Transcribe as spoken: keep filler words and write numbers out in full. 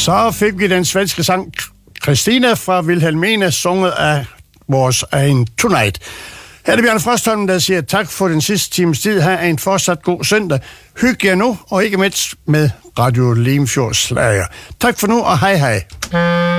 Så fik vi den svenske sang Christina fra Wilhelmina, sunget af vores egen Tonight. Her er det Bjarne Frostholm, der siger tak for den sidste times tid. Her er en fortsat god søndag. Hyg jer nu, og ikke mindst med Radio Limfjords Slager. Tak for nu, og hej hej.